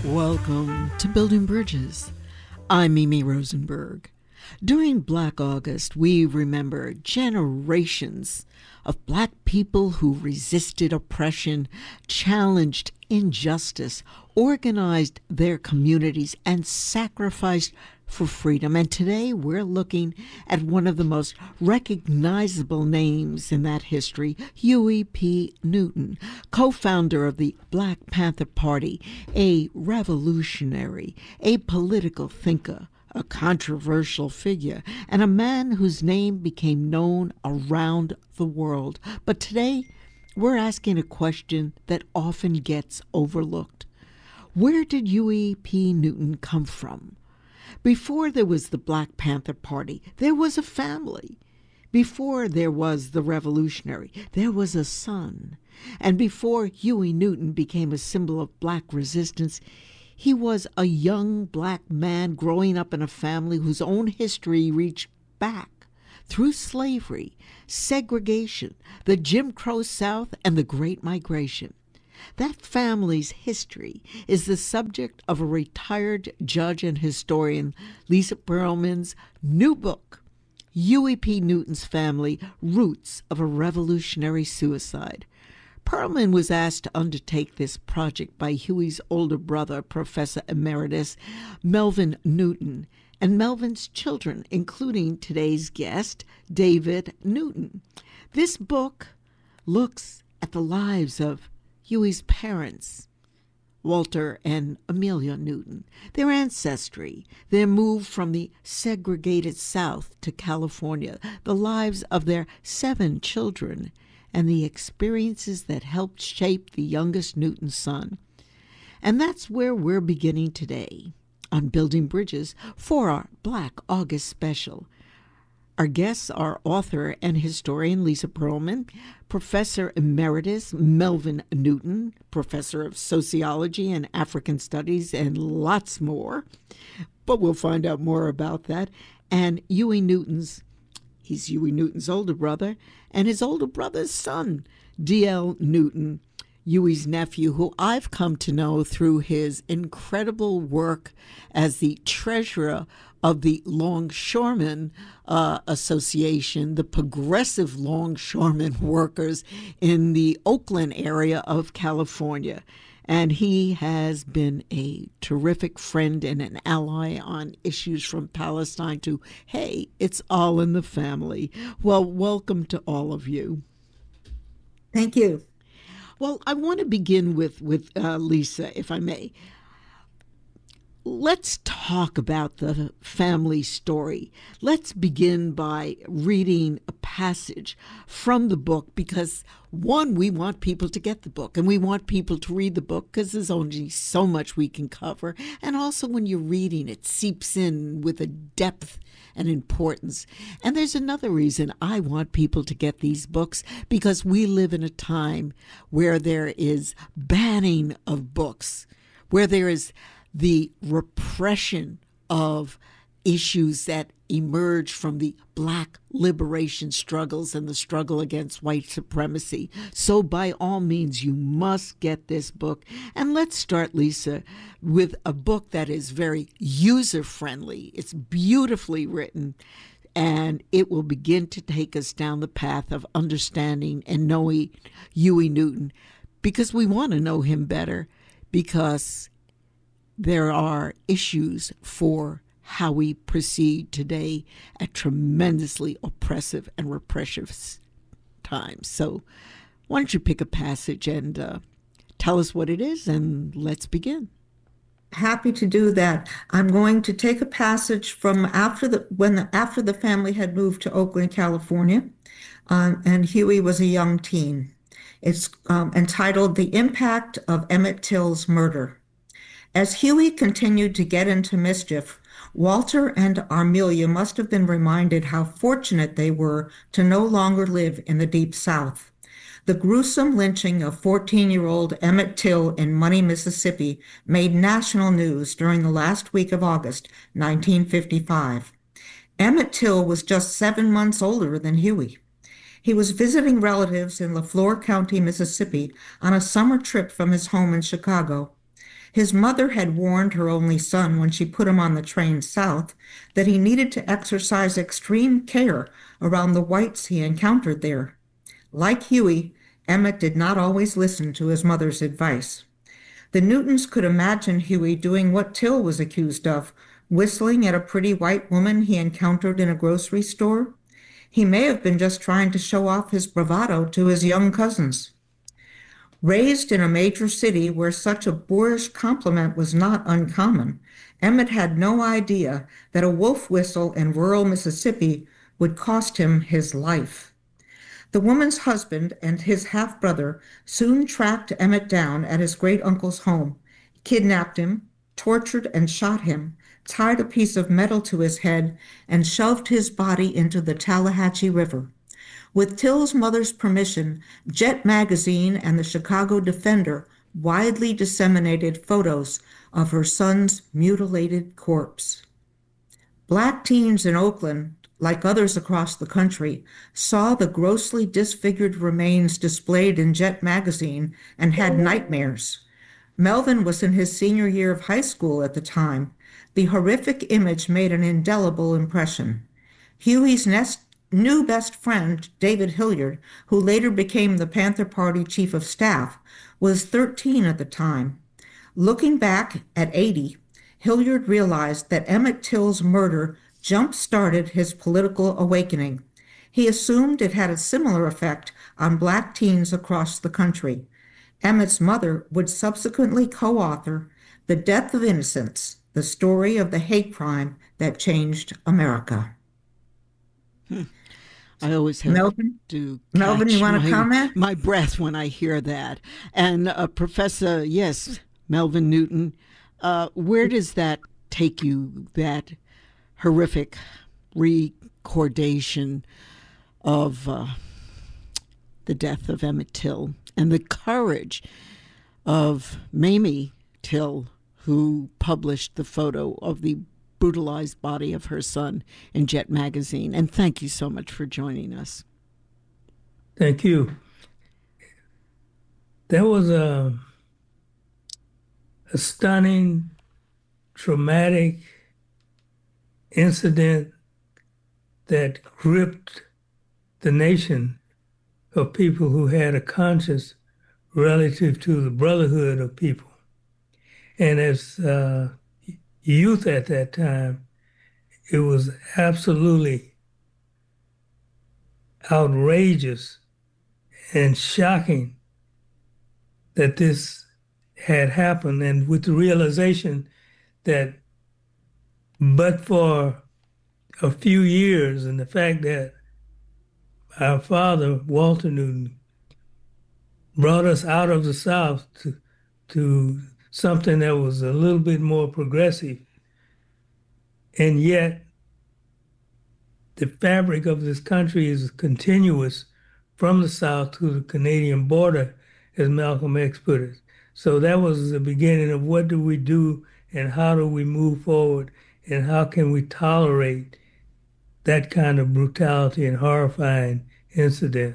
Welcome to Building Bridges. I'm Mimi Rosenberg. During Black August, we remember generations of Black people who resisted oppression, challenged injustice, organized their communities, and sacrificed for freedom. And today we're looking at one of the most recognizable names in that history, Huey P. Newton, co-founder of the Black Panther Party, a revolutionary, a political thinker, a controversial figure, and a man whose name became known around the world. But today, we're asking a question that often gets overlooked. Where did Huey P. Newton come from? Before there was the Black Panther Party, there was a family. Before there was the revolutionary, there was a son. And before Huey Newton became a symbol of Black resistance, he was a young Black man growing up in a family whose own history reached back through slavery, segregation, the Jim Crow South, and the Great Migration. That family's history is the subject of a retired judge and historian, Lisa Pearlman's new book, Huey P. Newton's Family, Roots of a Revolutionary Suicide. Pearlman was asked to undertake this project by Huey's older brother, Professor Emeritus Melvin Newton, and Melvin's children, including today's guest, David Newton. This book looks at the lives of Huey's parents, Walter and Amelia Newton, their ancestry, their move from the segregated South to California, the lives of their 7 children, and the experiences that helped shape the youngest Newton son. And that's where we're beginning today on Building Bridges for our Black August special. Our guests are author and historian Lisa Pearlman, Professor Emeritus Melvin Newton, Professor of Sociology and African Studies, and lots more. But we'll find out more about that. And he's Huey Newton's older brother, and his older brother's son, D.L. Newton, Huey's nephew, who I've come to know through his incredible work as the treasurer of the Longshoremen Association, the progressive longshoremen workers in the Oakland area of California. And he has been a terrific friend and an ally on issues from Palestine to, hey, it's all in the family. Well, welcome to all of you. Thank you. Well, I want to begin with Lisa, if I may. Let's talk about the family story. Let's begin by reading a passage from the book because, one, we want people to get the book and we want people to read the book because there's only so much we can cover. And also when you're reading, it seeps in with a depth and importance. And there's another reason I want people to get these books, because we live in a time where there is banning of books, where there is the repression of issues that emerge from the Black liberation struggles and the struggle against white supremacy. So by all means, you must get this book. And let's start, Lisa, with a book that is very user-friendly. It's beautifully written, and it will begin to take us down the path of understanding and knowing Huey Newton, because we want to know him better, because there are issues for how we proceed today at tremendously oppressive and repressive times. So why don't you pick a passage and tell us what it is, and let's begin. Happy to do that. I'm going to take a passage from after the family had moved to Oakland, California, and Huey was a young teen. It's entitled "The Impact of Emmett Till's Murder." As Huey continued to get into mischief, Walter and Amelia must have been reminded how fortunate they were to no longer live in the Deep South. The gruesome lynching of 14-year-old Emmett Till in Money, Mississippi made national news during the last week of August 1955. Emmett Till was just 7 months older than Huey. He was visiting relatives in Leflore County, Mississippi, on a summer trip from his home in Chicago. His mother had warned her only son when she put him on the train south that he needed to exercise extreme care around the whites he encountered there. Like Huey, Emmett did not always listen to his mother's advice. The Newtons could imagine Huey doing what Till was accused of, whistling at a pretty white woman he encountered in a grocery store. He may have been just trying to show off his bravado to his young cousins. Raised in a major city where such a boorish compliment was not uncommon, Emmett had no idea that a wolf whistle in rural Mississippi would cost him his life. The woman's husband and his half-brother soon tracked Emmett down at his great-uncle's home, kidnapped him, tortured and shot him, tied a piece of metal to his head, and shoved his body into the Tallahatchie River. With Till's mother's permission, Jet Magazine and the Chicago Defender widely disseminated photos of her son's mutilated corpse. Black teens in Oakland, like others across the country, saw the grossly disfigured remains displayed in Jet Magazine and had nightmares. Melvin was in his senior year of high school at the time. The horrific image made an indelible impression. Huey's new best friend, David Hilliard, who later became the Panther Party chief of staff, was 13 at the time. Looking back at 80, Hilliard realized that Emmett Till's murder jump-started his political awakening. He assumed it had a similar effect on black teens across the country. Emmett's mother would subsequently co-author The Death of Innocence, the story of the hate crime that changed America. I always have to Melvin, you want to comment? My breath when I hear that. And Professor, yes, Melvin Newton, where does that take you, that horrific recordation of the death of Emmett Till and the courage of Mamie Till, who published the photo of the brutalized body of her son in Jet Magazine? And thank you so much for joining us. Thank you. There was a stunning, traumatic incident that gripped the nation of people who had a conscience relative to the brotherhood of people. And as youth at that time, it was absolutely outrageous and shocking that this had happened, and with the realization that but for a few years and the fact that our father, Walter Newton, brought us out of the South to something that was a little bit more progressive. And yet, the fabric of this country is continuous from the South to the Canadian border, as Malcolm X put it. So that was the beginning of what do we do and how do we move forward and how can we tolerate that kind of brutality and horrifying incident.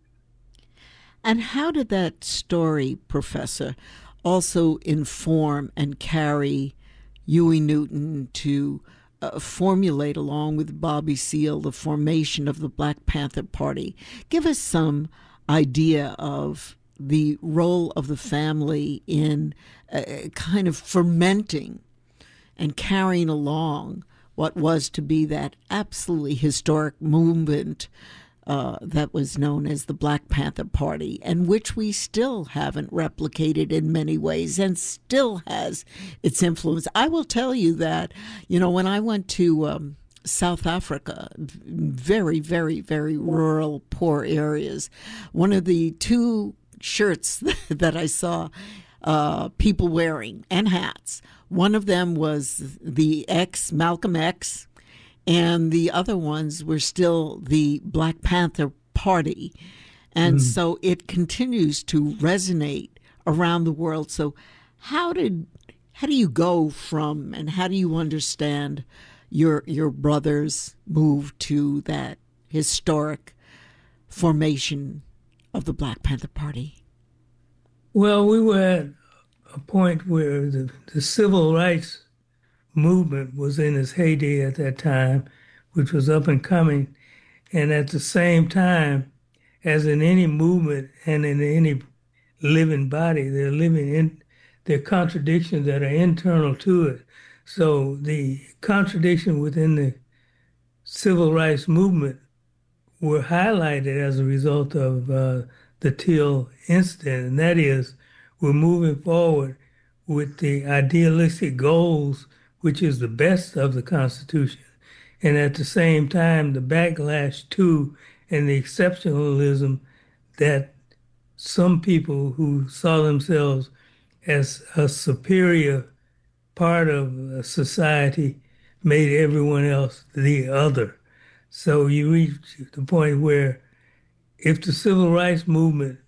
And how did that story, Professor, also inform and carry Huey Newton to formulate, along with Bobby Seale, the formation of the Black Panther Party? Give us some idea of the role of the family in kind of fermenting and carrying along what was to be that absolutely historic movement that was known as the Black Panther Party, and which we still haven't replicated in many ways and still has its influence. I will tell you that, when I went to South Africa, very, very, very rural, poor areas, one of the two shirts that I saw people wearing and hats, one of them was the Malcolm X, and the other ones were still the Black Panther Party. And so it continues to resonate around the world. So how do you go from, and how do you understand your brother's move to that historic formation of the Black Panther Party? Well, we were at a point where the civil rights movement was in its heyday at that time, which was up and coming. And at the same time, as in any movement and in any living body, there are contradictions that are internal to it. So the contradiction within the civil rights movement were highlighted as a result of the Till incident, and that is, we're moving forward with the idealistic goals, which is the best of the Constitution, and at the same time, the backlash to and the exceptionalism that some people who saw themselves as a superior part of society made everyone else the other. So you reach the point where if the civil rights movement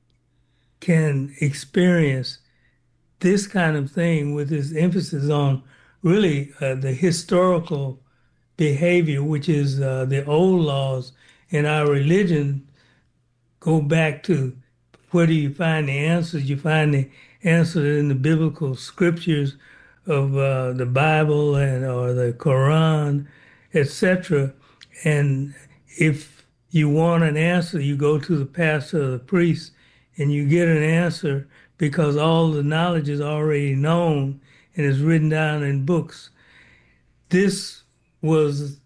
can experience this kind of thing with this emphasis on really the historical behavior, which is the old laws in our religion, go back to where do you find the answers? You find the answer in the biblical scriptures of the Bible and or the Quran, etc. And if you want an answer, you go to the pastor or the priest and you get an answer because all the knowledge is already known and is written down in books. This was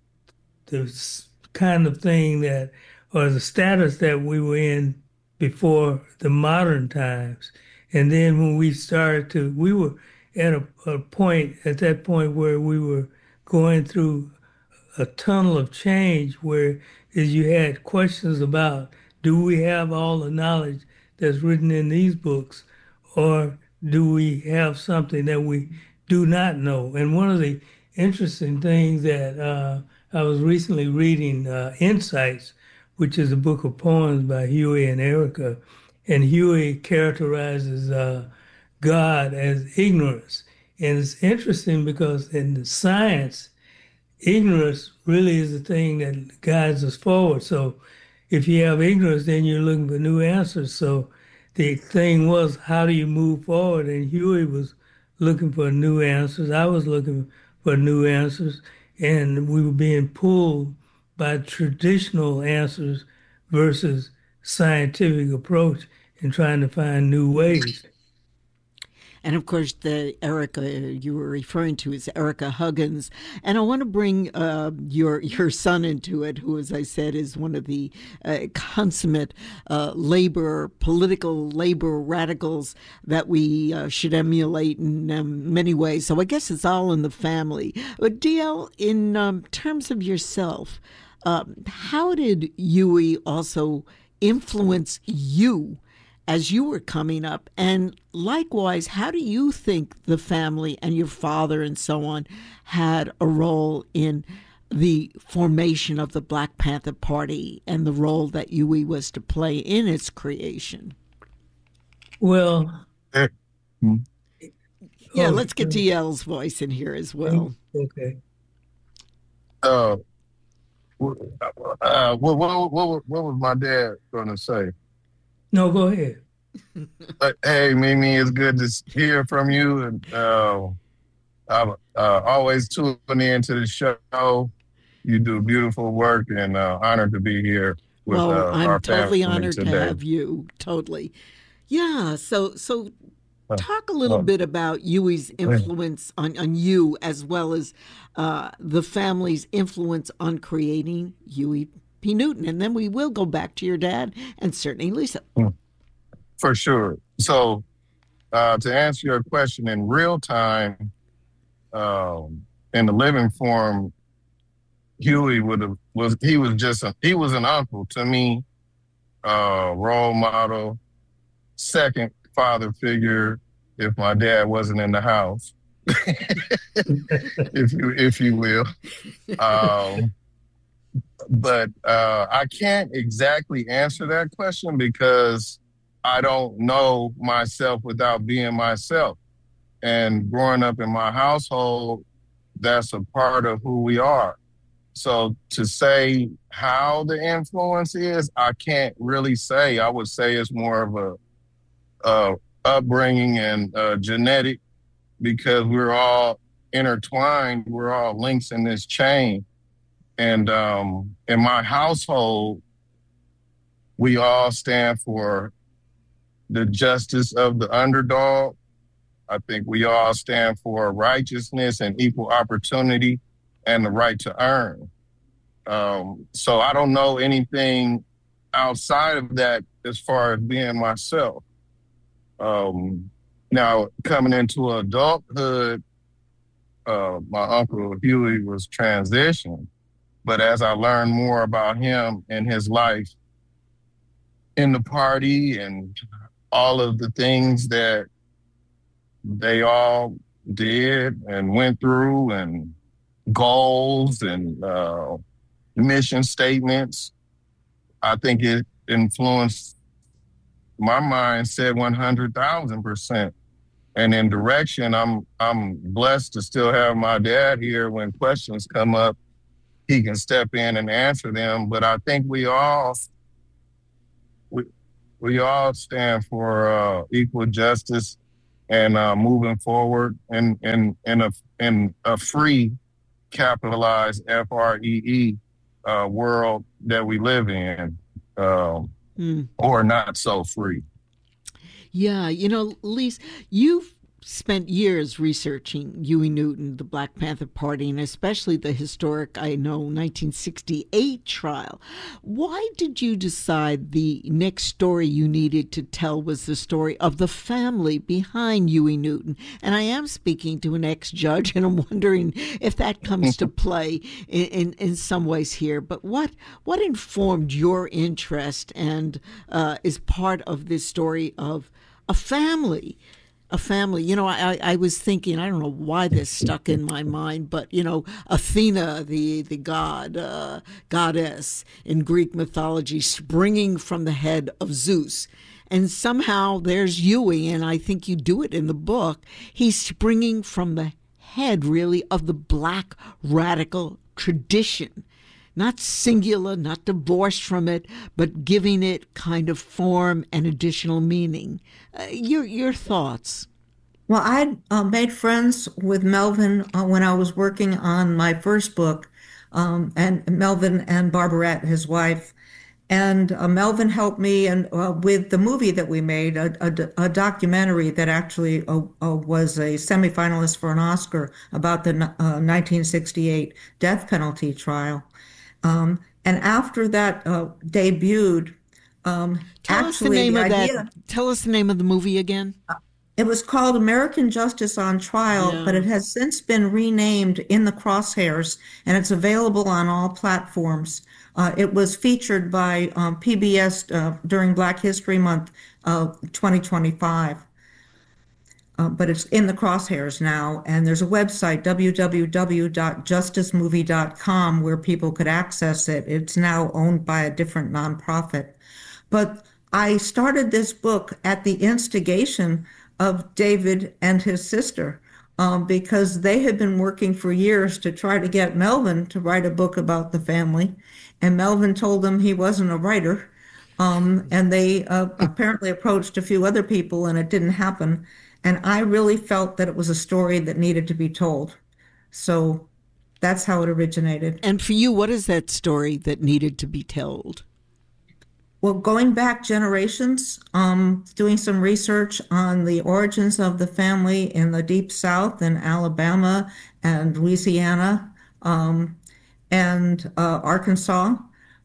the kind of thing that, or the status that we were in before the modern times. And then when we started to, we were at at that point where we were going through a tunnel of change where as you had questions about, do we have all the knowledge that's written in these books, or do we have something that we do not know? And one of the interesting things that I was recently reading, Insights, which is a book of poems by Huey and Erica, and Huey characterizes God as ignorance. And it's interesting because in the science, ignorance really is the thing that guides us forward. So if you have ignorance, then you're looking for new answers. So the thing was, how do you move forward? And Huey was looking for new answers. I was looking for new answers. And we were being pulled by traditional answers versus scientific approach in trying to find new ways. And of course, the Erica you were referring to is Erica Huggins. And I want to bring your son into it, who, as I said, is one of the consummate political labor radicals that we should emulate in many ways. So I guess it's all in the family. But DL, in terms of yourself, how did Huey also influence you as you were coming up? And likewise, how do you think the family and your father and so on had a role in the formation of the Black Panther Party and the role that Huey was to play in its creation? Well, yeah, let's get DL's voice in here as well. Okay. What was my dad going to say? No, go ahead. Hey, Mimi, it's good to hear from you. And I'm always tuning into the show. You do beautiful work, and honored to be here with I'm our totally family honored today. to have you. Totally. Yeah. So talk a little bit about Huey's influence on you, as well as the family's influence on creating Huey P. Newton. And then we will go back to your dad and certainly Lisa. For sure. So to answer your question in real time, in the living form, Huey was an uncle to me, role model, second father figure if my dad wasn't in the house, if you will. But I can't exactly answer that question because I don't know myself without being myself. And growing up in my household, that's a part of who we are. So to say how the influence is, I can't really say. I would say it's more of upbringing and genetic, because we're all intertwined. We're all links in this chain. And in my household, we all stand for the justice of the underdog. I think we all stand for righteousness and equal opportunity and the right to earn. So I don't know anything outside of that as far as being myself. Now, coming into adulthood, my Uncle Huey was transitioned. But as I learned more about him and his life in the party and all of the things that they all did and went through, and goals and mission statements, I think it influenced my mindset 100,000%. And in direction, I'm blessed to still have my dad here. When questions come up, he can step in and answer them. But I think we all stand for equal justice and moving forward in a free, capitalized FREE world that we live in, or not so free. Yeah, Lise, you've spent years researching Huey Newton, the Black Panther Party, and especially the historic, 1968 trial. Why did you decide the next story you needed to tell was the story of the family behind Huey Newton? And I am speaking to an ex-judge, and I'm wondering if that comes to play in some ways here. But what informed your interest and is part of this story of a family? A family, I was thinking, I don't know why this stuck in my mind, but, Athena, the goddess in Greek mythology, springing from the head of Zeus. And somehow there's Huey, and I think you do it in the book. He's springing from the head, really, of the Black radical tradition. Not singular, not divorced from it, but giving it kind of form and additional meaning. Your thoughts? Well, I made friends with Melvin when I was working on my first book, and Melvin and Barbarette, his wife. And Melvin helped me with the movie that we made, a documentary that actually was a semifinalist for an Oscar about the 1968 death penalty trial. And after that debuted, tell us the name of the movie again. It was called American Justice on Trial, but it has since been renamed In the Crosshairs, and it's available on all platforms. It was featured by PBS during Black History Month 2025. But it's in the crosshairs now, and there's a website, www.justicemovie.com, where people could access it. It's now owned by a different nonprofit. But I started this book at the instigation of David and his sister, because they had been working for years to try to get Melvin to write a book about the family, and Melvin told them he wasn't a writer, and they apparently approached a few other people, and it didn't happen. And I really felt that it was a story that needed to be told. So that's how it originated. And for you, what is that story that needed to be told? Well, going back generations, doing some research on the origins of the family in the Deep South in Alabama and Louisiana, and Arkansas,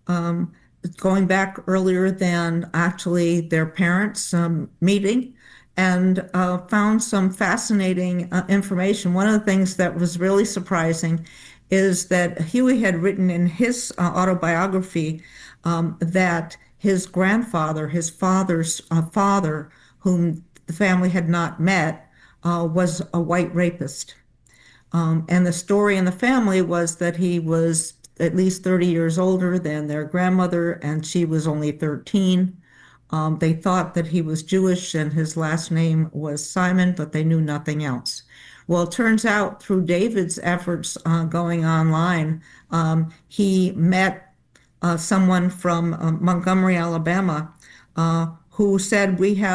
going back earlier than actually their parents meeting, and found some fascinating information. One of the things that was really surprising is that Huey had written in his autobiography that his grandfather, his father's father, whom the family had not met, was a white rapist. And the story in the family was that he was at least 30 years older than their grandmother, and she was only 13. They thought that he was Jewish and his last name was Simon, but they knew nothing else. Well, it turns out through David's efforts going online, he met someone from Montgomery, Alabama, who said, we have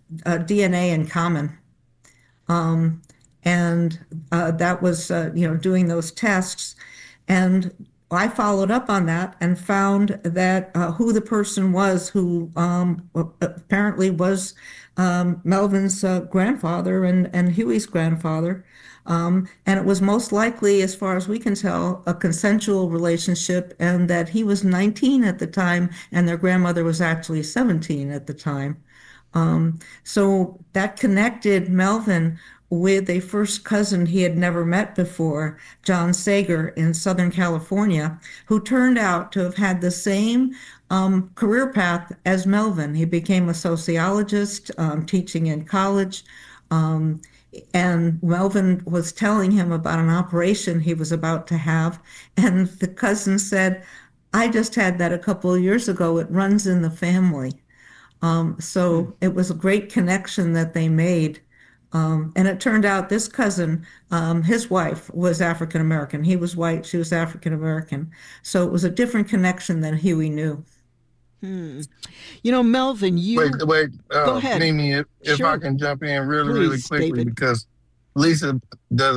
DNA in common. Um, and that was, doing those tests. And I followed up on that and found that who the person was who apparently was Melvin's grandfather and Huey's grandfather. And it was most likely, as far as we can tell, a consensual relationship, and that he was 19 at the time and their grandmother was actually 17 at the time. So that connected Melvin with a first cousin he had never met before, John Sager in Southern California, who turned out to have had the same career path as Melvin. He became a sociologist, teaching in college. And Melvin was telling him about an operation he was about to have. And the cousin said, I just had that a couple of years ago. It runs in the family. So it was a great connection that they made. And it turned out this cousin, his wife was African American. He was white, she was African American. So it was a different connection than Huey knew. Melvin, wait. Go ahead. Mimi, if Sure. I can jump in really Please, quickly, David. because Lisa does